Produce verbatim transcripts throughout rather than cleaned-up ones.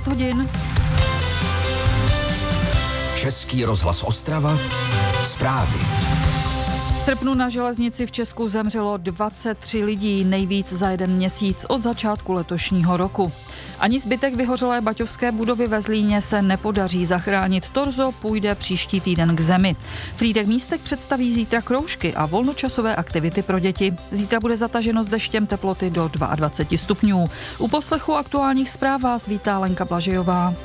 třináct hodin. Český rozhlas Ostrava. Zprávy. V srpnu na železnici v Česku zemřelo dvacet tři lidí, nejvíc za jeden měsíc od začátku letošního roku. Ani zbytek vyhořelé baťovské budovy ve Zlíně se nepodaří zachránit. Torzo půjde příští týden k zemi. Frýdek Místek představí zítra kroužky a volnočasové aktivity pro děti. Zítra bude zataženo s deštěm, teploty do dvacet dva stupňů. U poslechu aktuálních zpráv vás vítá Lenka Blažejová.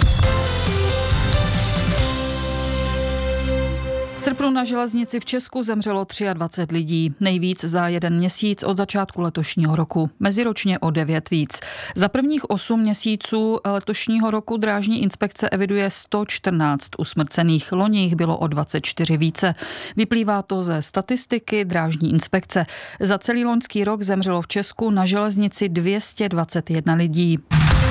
V srpnu na železnici v Česku zemřelo dvacet tři lidí, nejvíc za jeden měsíc od začátku letošního roku, meziročně o devět víc. Za prvních osm měsíců letošního roku drážní inspekce eviduje sto čtrnáct usmrcených, loni jich bylo o dvacet čtyři více. Vyplývá to ze statistiky drážní inspekce. Za celý loňský rok zemřelo v Česku na železnici dvě stě dvacet jedna lidí.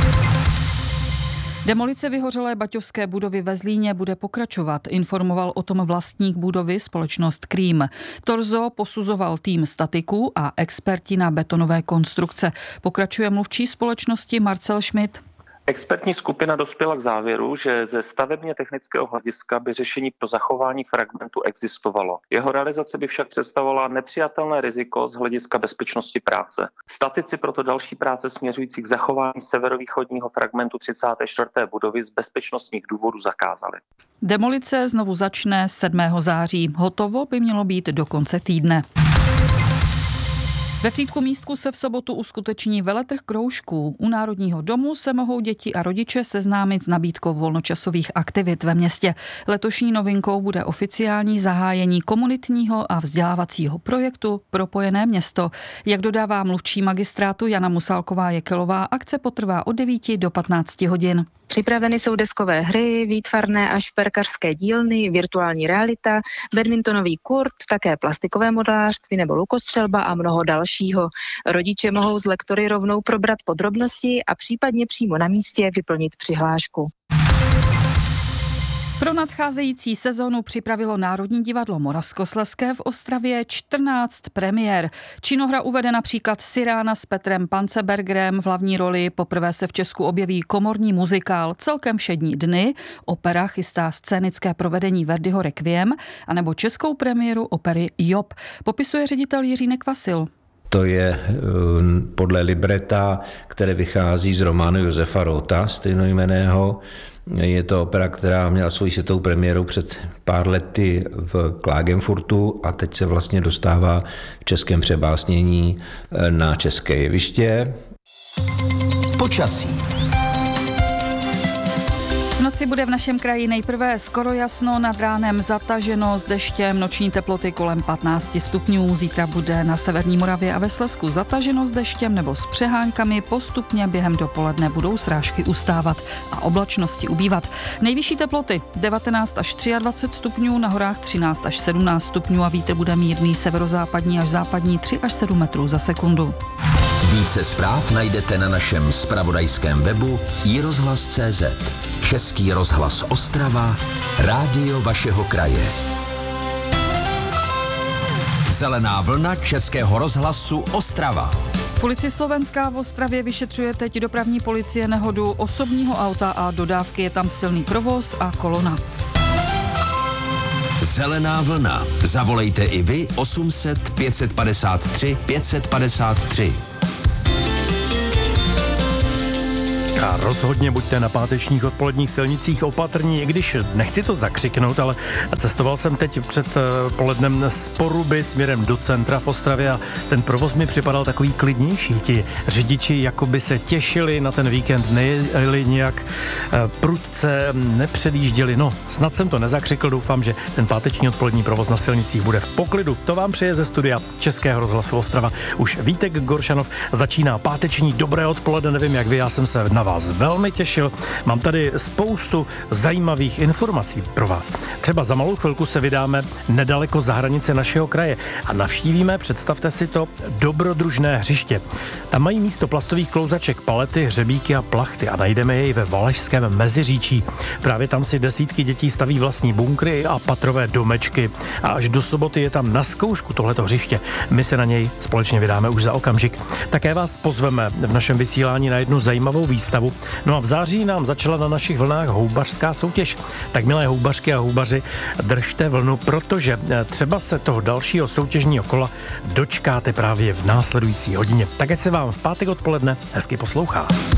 Demolice vyhořelé baťovské budovy ve Zlíně bude pokračovat, informoval o tom vlastník budovy společnost Krím. Torzo posuzoval tým statiků a experti na betonové konstrukce. Pokračuje mluvčí společnosti Marcel Schmidt. Expertní skupina dospěla k závěru, že ze stavebně technického hlediska by řešení pro zachování fragmentu existovalo. Jeho realizace by však představovala nepřijatelné riziko z hlediska bezpečnosti práce. Statici proto další práce směřující k zachování severovýchodního fragmentu třicáté čtvrté budovy z bezpečnostních důvodů zakázali. Demolice znovu začne sedmého září. Hotovo by mělo být do konce týdne. Ve Frýdku Místku se v sobotu uskuteční veletrh kroužků. U Národního domu se mohou děti a rodiče seznámit s nabídkou volnočasových aktivit ve městě. Letošní novinkou bude oficiální zahájení komunitního a vzdělávacího projektu Propojené město. Jak dodává mluvčí magistrátu Jana Musálková-Jekelová, akce potrvá od devíti do patnácti hodin. Připraveny jsou deskové hry, výtvarné a šperkařské dílny, virtuální realita, badmintonový kurt, také plastikové modelářství nebo lukostřelba a mnoho dalšího. Rodiče mohou z lektory rovnou probrat podrobnosti a případně přímo na místě vyplnit přihlášku. Pro nadcházející sezónu připravilo Národní divadlo Moravskoslezské v Ostravě čtrnáct premiér. Činohra uvede například Sirána s Petrem Pancebergerem v hlavní roli. Poprvé se v Česku objeví komorní muzikál Celkem všední dny. Opera chystá scénické provedení Verdiho Requiem anebo českou premiéru opery Job. Popisuje ředitel Jiří Nekvasil. To je podle libreta, které vychází z románu Josefa Roota, stejnojmenného. Je to opera, která měla svou světovou premiéru před pár lety v Klagenfurtu a teď se vlastně dostává v českém přebásnění na české jeviště. Počasí. V noci bude v našem kraji nejprve skoro jasno, nad ránem zataženo s deštěm, noční teploty kolem patnáct stupňů. Zítra bude na severní Moravě a ve Slezsku zataženo s deštěm nebo s přeháňkami. Postupně během dopoledne budou srážky ustávat a oblačnosti ubývat. Nejvyšší teploty devatenáct až dvacet tři stupňů, na horách třináct až sedmnáct stupňů a vítr bude mírný severozápadní až západní tři až sedm metrů za sekundu. Více zpráv najdete na našem zpravodajském webu i rozhlas tečka cé zet. Český rozhlas Ostrava, rádio vašeho kraje. Zelená vlna Českého rozhlasu Ostrava. V ulici Slovenská v Ostravě vyšetřuje teď dopravní policie nehodu osobního auta a dodávky. Je tam silný provoz a kolona. Zelená vlna. Zavolejte i vy osm set pět padesát tři pět padesát tři. A rozhodně buďte na pátečních odpoledních silnicích opatrní, i když nechci to zakřiknout, ale cestoval jsem teď před polednem z Poruby směrem do centra v Ostravě a ten provoz mi připadal takový klidnější. Ti řidiči jakoby se těšili na ten víkend, nejeli nějak prudce, nepředjížděli. No, snad jsem to nezakřikl, doufám, že ten páteční odpolední provoz na silnicích bude v poklidu. To vám přeje ze studia Českého rozhlasu Ostrava. Už Vítek Goršanov, začíná páteční dobré odpoledne, nevím jak vy, já jsem se na vás velmi těšil. Mám tady spoustu zajímavých informací pro vás. Třeba za malou chvilku se vydáme nedaleko za hranice našeho kraje a navštívíme, představte si to, dobrodružné hřiště. Tam mají místo plastových klouzaček palety, hřebíky a plachty a najdeme jej ve Valašském Meziříčí. Právě tam si desítky dětí staví vlastní bunkry a patrové domečky a až do soboty je tam na zkoušku tohleto hřiště. My se na něj společně vydáme už za okamžik. Také vás pozveme v našem vysílání na jednu zajímavou výstavu. stavu. No a v září nám začala na našich vlnách houbařská soutěž. Tak milé houbařky a houbaři, držte vlnu, protože třeba se toho dalšího soutěžního kola dočkáte právě v následující hodině. Tak ať se vám v pátek odpoledne hezky poslouchá.